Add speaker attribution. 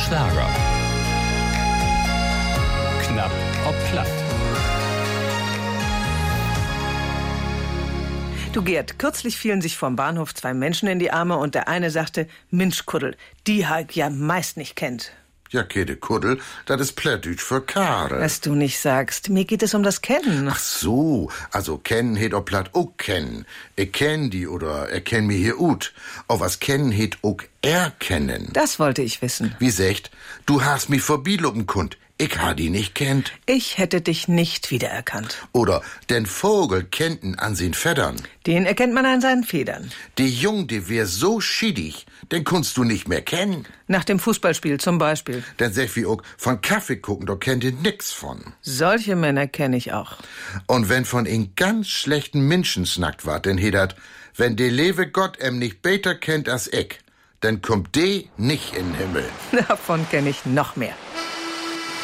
Speaker 1: Schlager. Knapp ob platt.
Speaker 2: Du Gerd, kürzlich fielen sich vom Bahnhof zwei Menschen in die Arme und der eine sagte, Mensch Kuddel, die Hulk ja meist nicht kennt.
Speaker 3: Ja, Käthe Kuddel, das ist Plättdeutsch für Kare.
Speaker 2: Was du nicht sagst, mir geht es um das Kennen.
Speaker 3: Ach so, also kennen het auch platt auch kennen. Ich kenn die oder erkenn mich hier ut. Auch was kennen het auch erkennen.
Speaker 2: Das wollte ich wissen.
Speaker 3: Wie secht, du hast mich vorbeiluppen kund. Ich ha die nicht kennt.
Speaker 2: Ich hätte dich nicht wiedererkannt.
Speaker 3: Oder den Vogel kennten an sin Federn.
Speaker 2: Den erkennt man an seinen Federn.
Speaker 3: Die Jung, die wär so schiedig, den kunst du nicht mehr kennen.
Speaker 2: Nach dem Fußballspiel zum Beispiel.
Speaker 3: Denn sag wie auch, von Kaffee gucken, da kennt ihr nix von.
Speaker 2: Solche Männer kenne ich auch.
Speaker 3: Und wenn von in ganz schlechten Menschen snackt wart, denn hedert, wenn de lewe Gott em nicht beter kennt als ich, dann kommt de nicht in den Himmel.
Speaker 2: Davon kenne ich noch mehr.